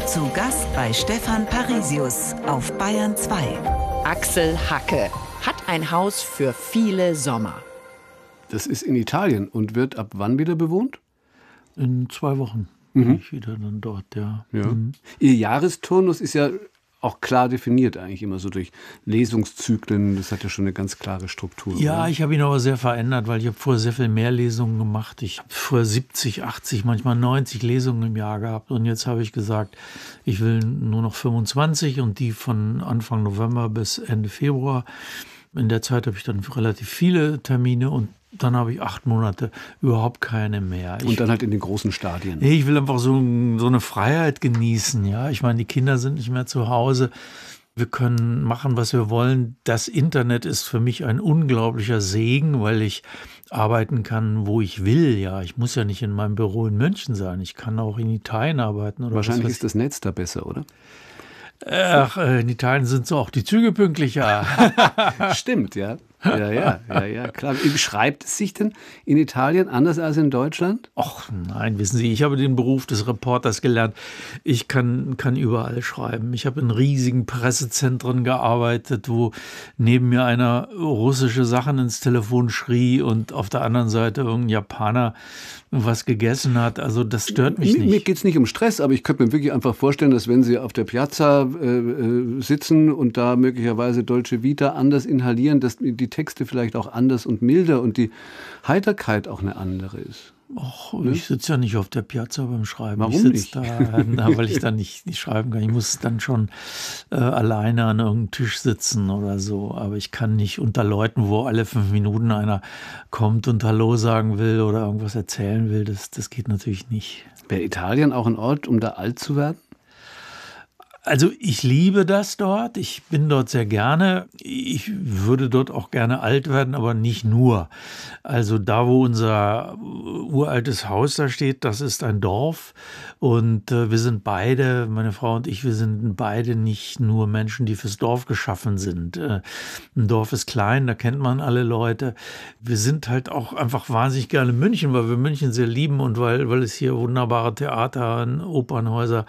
Zu Gast bei Stefan Parisius auf Bayern 2. Axel Hacke hat ein Haus für viele Sommer. Das ist in Italien und wird ab wann wieder bewohnt? In 2 Wochen bin ich wieder dann dort, ja. Ihr Jahresturnus ist ja auch klar definiert eigentlich immer so durch Lesungszyklen. Das hat ja schon eine ganz klare Struktur. Ja, oder? ich habe ihn aber sehr verändert, weil ich habe vorher sehr viel mehr Lesungen gemacht. Ich habe vorher 70, 80, manchmal 90 Lesungen im Jahr gehabt. Und jetzt habe ich gesagt, ich will nur noch 25 und die von Anfang November bis Ende Februar. In der Zeit habe ich dann relativ viele Termine und dann habe ich 8 Monate überhaupt keine mehr. Und dann halt in den großen Stadien. Nee, ich will einfach so eine Freiheit genießen. Ja, ich meine, die Kinder sind nicht mehr zu Hause. Wir können machen, was wir wollen. Das Internet ist für mich ein unglaublicher Segen, weil ich arbeiten kann, wo ich will. Ja, ich muss ja nicht in meinem Büro in München sein. Ich kann auch in Italien arbeiten. Oder wahrscheinlich ist das Netz da besser, oder? Ach, in Italien sind so auch die Züge pünktlicher. Stimmt, ja. Ja, klar. Schreibt es sich denn in Italien anders als in Deutschland? Ach nein, wissen Sie, ich habe den Beruf des Reporters gelernt. Ich kann überall schreiben. Ich habe in riesigen Pressezentren gearbeitet, wo neben mir einer russische Sachen ins Telefon schrie und auf der anderen Seite irgendein Japaner was gegessen hat. Also das stört mich nicht. Mir geht es nicht um Stress, aber ich könnte mir wirklich einfach vorstellen, dass wenn Sie auf der Piazza sitzen und da möglicherweise Dolce Vita anders inhalieren, dass die Texte vielleicht auch anders und milder und die Heiterkeit auch eine andere ist. Ach, ich sitze ja nicht auf der Piazza beim Schreiben. Warum ich sitze nicht? Da, weil ich da nicht schreiben kann. Ich muss dann schon alleine an irgendeinem Tisch sitzen oder so. Aber ich kann nicht unter Leuten, wo alle 5 Minuten einer kommt und Hallo sagen will oder irgendwas erzählen will. Das geht natürlich nicht. Wäre Italien auch ein Ort, um da alt zu werden? Also ich liebe das dort, ich bin dort sehr gerne, ich würde dort auch gerne alt werden, aber nicht nur. Also da, wo unser uraltes Haus da steht, das ist ein Dorf und wir sind beide, meine Frau und ich, wir sind beide nicht nur Menschen, die fürs Dorf geschaffen sind. Ein Dorf ist klein, da kennt man alle Leute. Wir sind halt auch einfach wahnsinnig gerne in München, weil wir München sehr lieben und weil es hier wunderbare Theater und Opernhäuser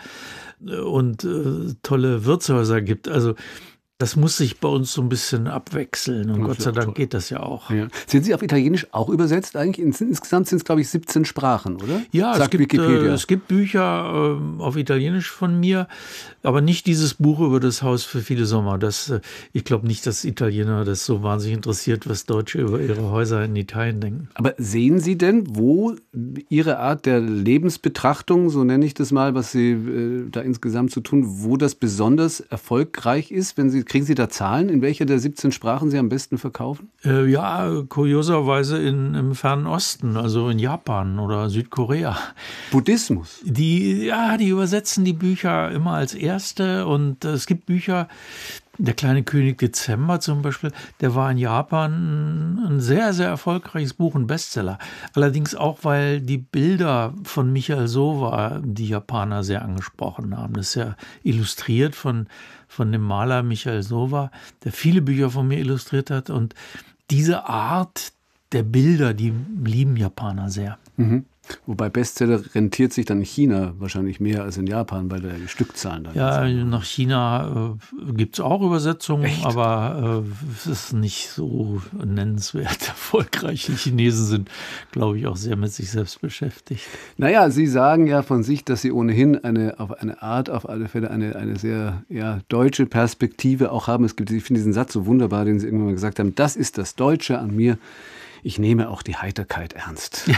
und tolle Wirtshäuser gibt. Also das muss sich bei uns so ein bisschen abwechseln und Gott sei Dank geht das ja auch. Ja. Sind Sie auf Italienisch auch übersetzt eigentlich? Insgesamt sind es, glaube ich, 17 Sprachen, oder? Ja, sagt Wikipedia. Es gibt Bücher auf Italienisch von mir, aber nicht dieses Buch über das Haus für viele Sommer. Ich glaube nicht, dass Italiener das so wahnsinnig interessiert, was Deutsche über ihre Häuser in Italien denken. Aber sehen Sie denn, wo Ihre Art der Lebensbetrachtung, so nenne ich das mal, was Sie da insgesamt zu tun, wo das besonders erfolgreich ist? Kriegen Sie da Zahlen, in welcher der 17 Sprachen Sie am besten verkaufen? Ja, kurioserweise im Fernen Osten, also in Japan oder Südkorea. Buddhismus? Die übersetzen die Bücher immer als erste und es gibt Bücher, der kleine König Dezember zum Beispiel, der war in Japan ein sehr, sehr erfolgreiches Buch, ein Bestseller. Allerdings auch, weil die Bilder von Michael Sowa die Japaner sehr angesprochen haben. Das ist ja illustriert von dem Maler Michael Sowa, der viele Bücher von mir illustriert hat. Und diese Art der Bilder, die lieben Japaner sehr. Mhm. Wobei Bestseller rentiert sich dann in China wahrscheinlich mehr als in Japan, weil die Stückzahlen dann. Ja, nach China gibt es auch Übersetzungen, echt? Aber es ist nicht so nennenswert erfolgreich. Die Chinesen sind, glaube ich, auch sehr mit sich selbst beschäftigt. Naja, Sie sagen ja von sich, dass Sie ohnehin auf alle Fälle eine sehr deutsche Perspektive auch haben. Ich finde diesen Satz so wunderbar, den Sie irgendwann mal gesagt haben, das ist das Deutsche an mir. Ich nehme auch die Heiterkeit ernst.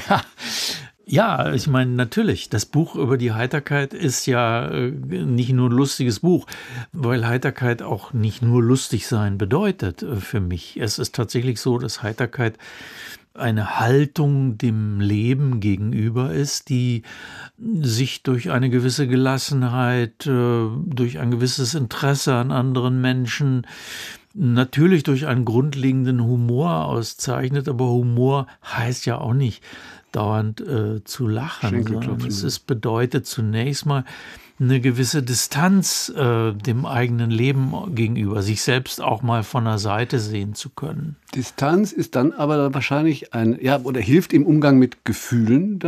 Ja, ich meine, natürlich, das Buch über die Heiterkeit ist ja nicht nur ein lustiges Buch, weil Heiterkeit auch nicht nur lustig sein bedeutet für mich. Es ist tatsächlich so, dass Heiterkeit eine Haltung dem Leben gegenüber ist, die sich durch eine gewisse Gelassenheit, durch ein gewisses Interesse an anderen Menschen, natürlich durch einen grundlegenden Humor auszeichnet, aber Humor heißt ja auch nicht dauernd zu lachen, sondern es bedeutet zunächst mal eine gewisse Distanz dem eigenen Leben gegenüber, sich selbst auch mal von der Seite sehen zu können. Distanz ist dann aber wahrscheinlich oder hilft im Umgang mit Gefühlen